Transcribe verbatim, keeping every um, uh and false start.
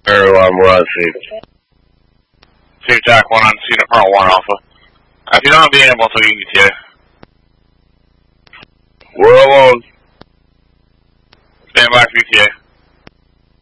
Airline, we're on Steve. Steve Jack, one on Cedar Pearl, one Alpha. If you don't be able to, E T A. We're alone. Stand by for E T A.